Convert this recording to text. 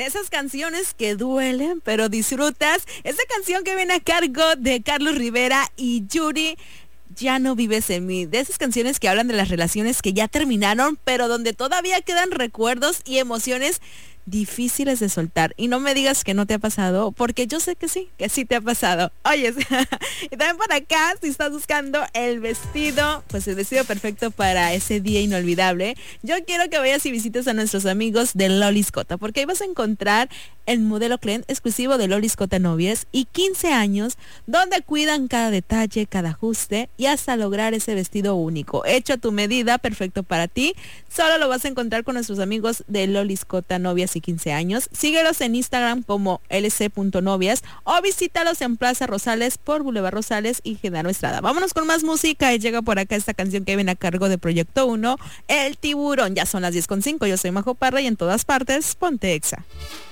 de esas canciones que duelen, pero disfrutas. Esa canción que viene a cargo de Carlos Rivera y Yuri, Ya no vives en mí. De esas canciones que hablan de las relaciones que ya terminaron, pero donde todavía quedan recuerdos y emociones difíciles de soltar. Y no me digas que no te ha pasado, porque yo sé que sí te ha pasado. Oyes, y también por acá, si estás buscando el vestido, pues el vestido perfecto para ese día inolvidable, yo quiero que vayas y visites a nuestros amigos de Lolis Cota, porque ahí vas a encontrar el modelo client exclusivo de Lolis Cota Novias y 15 años, donde cuidan cada detalle, cada ajuste y hasta lograr ese vestido único, hecho a tu medida, perfecto para ti. Solo lo vas a encontrar con nuestros amigos de Lolis Cota Novias y 15 años. Síguelos en Instagram como lc.novias o visítalos en Plaza Rosales por Boulevard Rosales y Genaro Estrada. Vámonos con más música y llega por acá esta canción que viene a cargo de Proyecto 1, El Tiburón. Ya son las 10:05, yo soy Majo Parra y en todas partes, ponte Exa.